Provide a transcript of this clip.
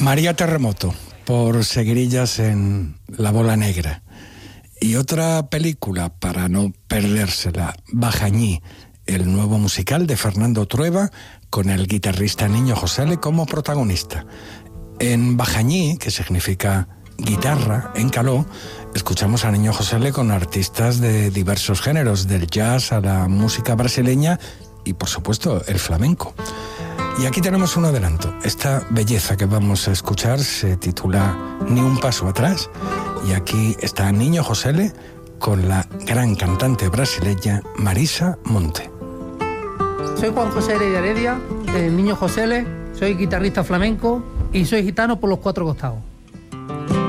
María Terremoto, por Seguirillas en La Bola Negra. Y otra película para no perdérsela, Bajañí, el nuevo musical de Fernando Trueba, con el guitarrista Niño Josele como protagonista. En Bajañí, que significa guitarra en caló, escuchamos a Niño Josele con artistas de diversos géneros, del jazz a la música brasileña y, por supuesto, el flamenco. Y aquí tenemos un adelanto. Esta belleza que vamos a escuchar se titula Ni un paso atrás, y aquí está Niño Josele con la gran cantante brasileña Marisa Monte. Soy Juan José Heredia, Niño Josele, soy guitarrista flamenco y soy gitano por los cuatro costados.